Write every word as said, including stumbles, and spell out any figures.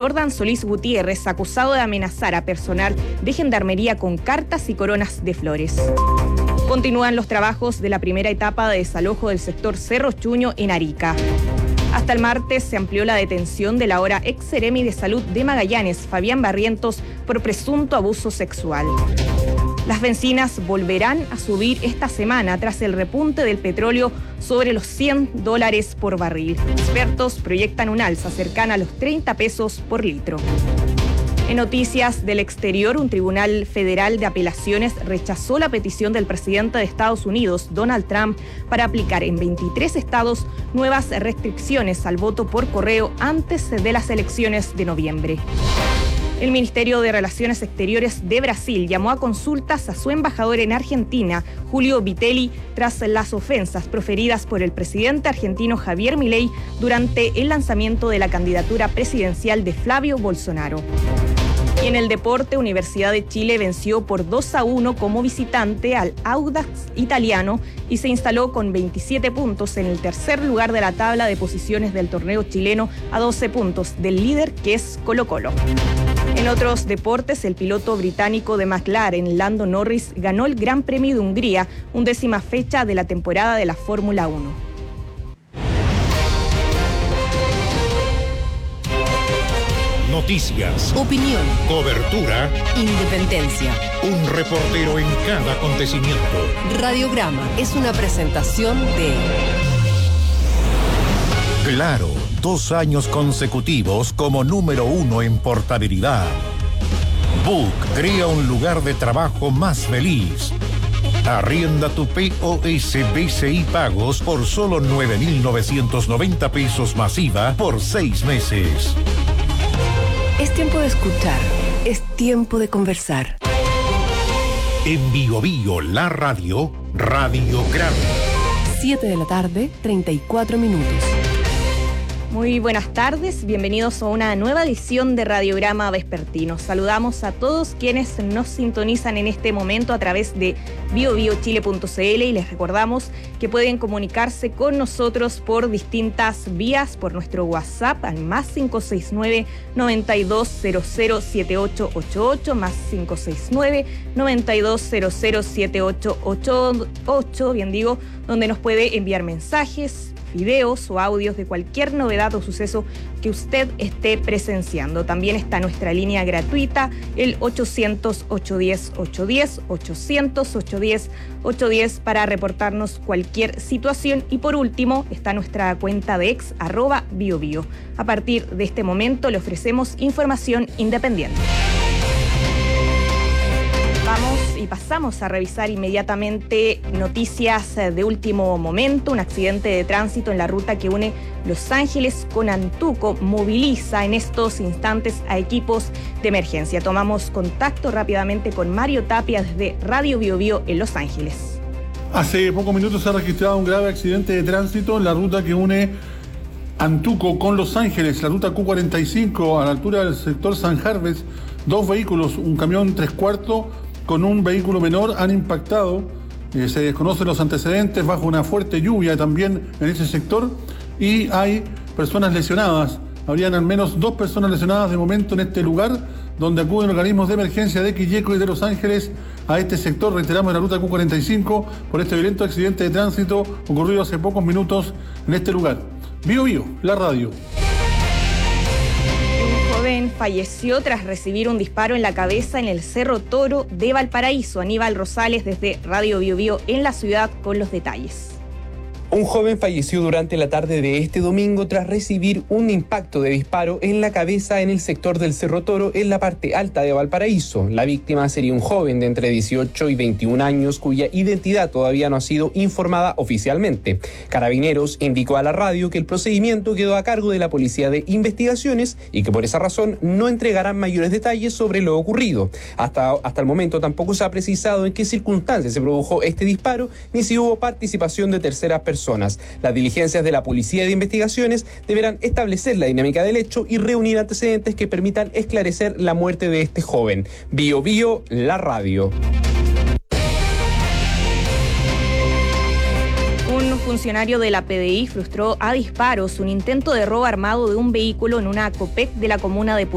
Jordan Solís Gutiérrez, acusado de amenazar a personal de gendarmería con cartas y coronas de flores. Continúan los trabajos de la primera etapa de desalojo del sector Cerro Chuño en Arica. Hasta el martes se amplió la detención del ahora ex seremi de salud de Magallanes, Fabián Barrientos, por presunto abuso sexual. Las bencinas volverán a subir esta semana tras el repunte del petróleo sobre los cien dólares por barril. Expertos proyectan un alza cercana a los treinta pesos por litro. En noticias del exterior, un tribunal federal de apelaciones rechazó la petición del presidente de Estados Unidos, Donald Trump, para aplicar en veintitrés estados nuevas restricciones al voto por correo antes de las elecciones de noviembre. El Ministerio de Relaciones Exteriores de Brasil llamó a consultas a su embajador en Argentina, Julio Vitelli, tras las ofensas proferidas por el presidente argentino Javier Milei durante el lanzamiento de la candidatura presidencial de Flavio Bolsonaro. Y en el deporte, Universidad de Chile venció por dos a uno como visitante al Audax italiano y se instaló con veintisiete puntos en el tercer lugar de la tabla de posiciones del torneo chileno, a doce puntos del líder, que es Colo-Colo. En otros deportes, el piloto británico de McLaren, Lando Norris, ganó el Gran Premio de Hungría, undécima fecha de la temporada de la Fórmula uno. Noticias, opinión, cobertura, independencia. Un reportero en cada acontecimiento. Radiograma es una presentación de Claro, dos años consecutivos como número uno en portabilidad. Book crea un lugar de trabajo más feliz. Arrienda tu P O S B C I pagos por solo nueve mil novecientos noventa pesos masiva por seis meses. Es tiempo de escuchar, es tiempo de conversar. En Bio Bio, la radio, Radiograma. siete de la tarde, treinta y cuatro minutos. Muy buenas tardes, bienvenidos a una nueva edición de Radiograma Vespertino. Saludamos a todos quienes nos sintonizan en este momento a través de bio bio chile punto c l y les recordamos que pueden comunicarse con nosotros por distintas vías, por nuestro WhatsApp al más cinco seis nueve, noventa y dos cero cero, siete ocho ocho ocho, más cinco seis nueve, noventa y dos cero cero, siete ocho ocho ocho, bien digo, donde nos puede enviar mensajes, videos o audios de cualquier novedad o suceso que usted esté presenciando. También está nuestra línea gratuita, el ochocientos, ochocientos diez, ochocientos diez, ochocientos, ochocientos diez, ochocientos diez para reportarnos cualquier situación. Y por último está nuestra cuenta de ex, arroba biobio. A partir de este momento le ofrecemos información independiente. Vamos y pasamos a revisar inmediatamente noticias de último momento. Un accidente de tránsito en la ruta que une Los Ángeles con Antuco moviliza en estos instantes a equipos de emergencia. Tomamos contacto rápidamente con Mario Tapia desde Radio Bio Bio en Los Ángeles. Hace pocos minutos se ha registrado un grave accidente de tránsito en la ruta que une Antuco con Los Ángeles, la ruta Q cuarenta y cinco, a la altura del sector San Jarves. Dos vehículos, un camión tres cuartos con un vehículo menor, han impactado. Eh, se desconocen los antecedentes bajo una fuerte lluvia también en ese sector y hay personas lesionadas. Habrían al menos dos personas lesionadas de momento en este lugar, donde acuden organismos de emergencia de Quilleco y de Los Ángeles a este sector, reiteramos, en la ruta Q cuarenta y cinco, por este violento accidente de tránsito ocurrido hace pocos minutos en este lugar. Bio Bio, la radio. Falleció tras recibir un disparo en la cabeza en el Cerro Toro de Valparaíso. Aníbal Rosales desde Radio Bio Bio en la ciudad con los detalles. Un joven falleció durante la tarde de este domingo tras recibir un impacto de disparo en la cabeza en el sector del Cerro Toro, en la parte alta de Valparaíso. La víctima sería un joven de entre dieciocho y veintiún años cuya identidad todavía no ha sido informada oficialmente. Carabineros indicó a la radio que el procedimiento quedó a cargo de la Policía de Investigaciones y que por esa razón no entregarán mayores detalles sobre lo ocurrido. Hasta, hasta el momento tampoco se ha precisado en qué circunstancias se produjo este disparo ni si hubo participación de terceras personas. Las diligencias de la Policía de Investigaciones deberán establecer la dinámica del hecho y reunir antecedentes que permitan esclarecer la muerte de este joven. Bio Bio, la radio. Un funcionario de la P D I frustró a disparos un intento de robo armado de un vehículo en una Copec de la comuna de